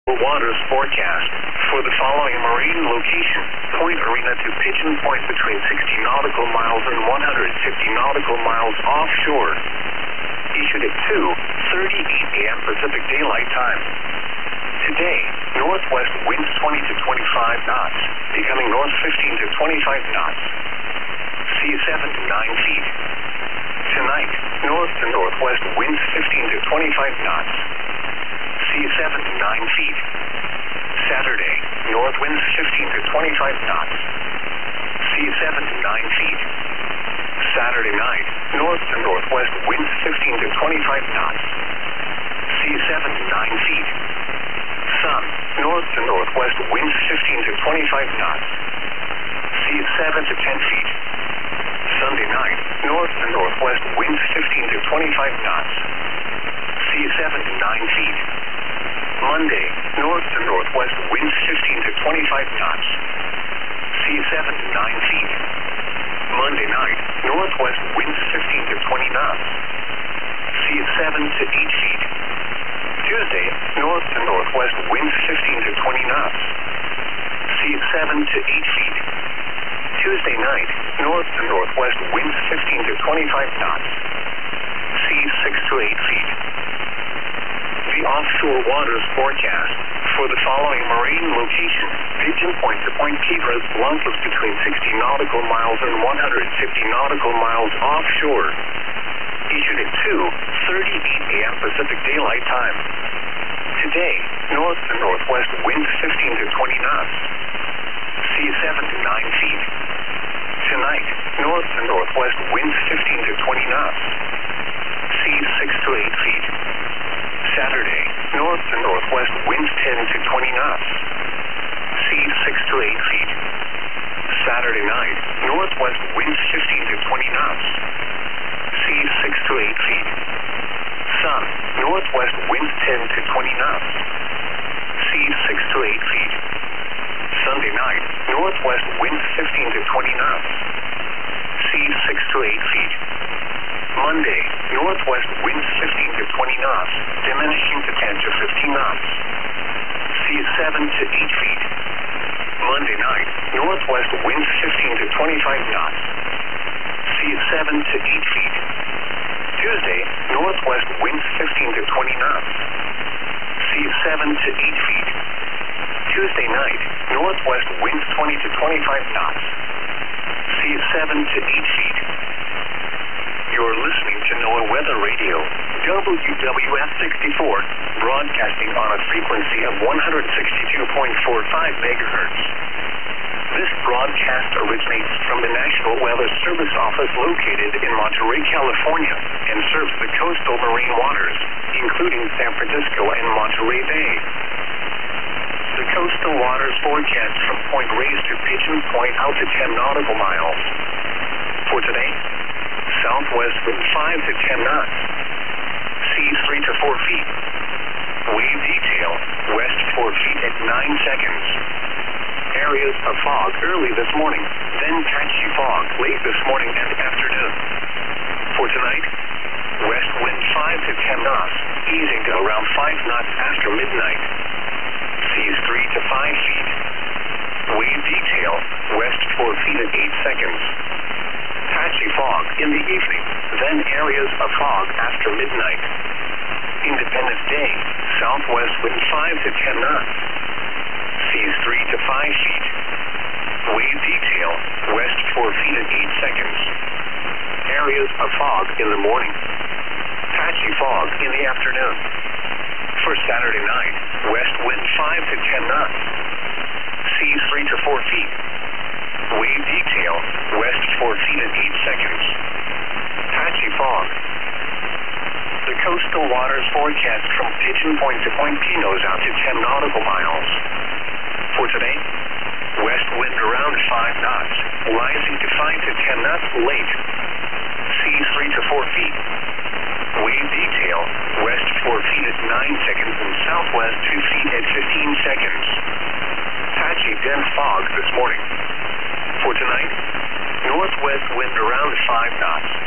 Waters forecast for the following marine location, Point Arena to Pigeon Point between 60 nautical miles and 150 nautical miles offshore. Issued at 2:38 a.m. Pacific Daylight Time. Today, northwest winds 20 to 25 knots, becoming north 15 to 25 knots. Sea 7 to 9 feet. Tonight, north to northwest winds 15 to 25 knots. Sea 7 to 9 feet. Saturday, north winds 15 to 25 knots. Sea 7 to 9 feet. Saturday night, north to northwest winds 15 to 25 knots. Sea 7 to 9 feet. Sun, north to northwest winds 15 to 25 knots. Sea 7 to 10 feet. Sunday night, north to northwest winds 15 to 25 knots. Sea 7 to 9 feet. Monday, north to northwest winds 15 to 25 knots. Sea 7 to 9 feet. Monday night, northwest winds 15 to 20 knots. Sea 7 to 8 feet. Tuesday, north to northwest winds 15 to 20 knots. Sea 7 to 8 feet. Tuesday night, north to northwest winds 15 to 25 knots. Sea 6 to 8 feet. The offshore waters forecast for the following marine location, Pigeon Point to Point Kivras, Blancos between 60 nautical miles and 150 nautical miles offshore. Issued at 2:38 a.m. Pacific Daylight Time. Today, north to northwest winds 15 to 20 knots. Sea 7 to 9 feet. Tonight, north to northwest winds 15 to 20 knots. Sea 6 to 8 feet. Saturday, north to northwest winds 10 to 20 knots. Sea 6 to 8 feet. Saturday night, northwest winds 15 to 20 knots. Sea 6 to 8 feet. Sun, northwest winds 10 to 20 knots. Sea 6 to 8 feet. Sunday night, northwest winds 15 to 20 knots. Sea 6 to 8 feet. Monday, northwest winds 15 to 20 knots, diminishing to 10 to 15 knots. Sea 7 to 8 feet. Monday night, northwest winds 15 to 25 knots. Sea 7 to 8 feet. Tuesday, northwest winds 15 to 20 knots. Sea 7 to 8 feet. Tuesday night, northwest winds 20 to 25 knots. Sea 7 to 8 feet. You're listening to NOAA Weather Radio, WWF 64, broadcasting on a frequency of 162.45 megahertz. This broadcast originates from the National Weather Service Office located in Monterey, California, and serves the coastal marine waters, including San Francisco and Monterey Bay. The coastal waters forecast from Point Reyes to Pigeon Point out to 10 nautical miles. For today, southwest wind 5 to 10 knots. Seas 3 to 4 feet. Wave detail, west 4 feet at 9 seconds. Areas of fog early this morning, then patchy fog late this morning and afternoon. For tonight, west wind 5 to 10 knots, easing to around 5 knots after midnight. Seas 3 to 5 feet. Wave detail, west 4 feet at 8 seconds. Patchy fog in the evening, then areas of fog after midnight. Independence Day, southwest wind 5 to 10 knots. Seas 3 to 5 feet. Wave detail, west 4 feet at 8 seconds. Areas of fog in the morning. Patchy fog in the afternoon. For Saturday night, west wind 5 to 10 knots. Seas 3 to 4 feet. Wave detail, west 4 feet at 8 seconds. Patchy fog. The coastal waters forecast from Pigeon Point to Point Pinos out to 10 nautical miles. For today, west wind around 5 knots, rising to 5 to 10 knots late. Seas 3 to 4 feet. Wave detail, west 4 feet at 9 seconds and southwest 2 feet at 15 seconds. Patchy dense fog this morning. For tonight, northwest wind around 5 knots,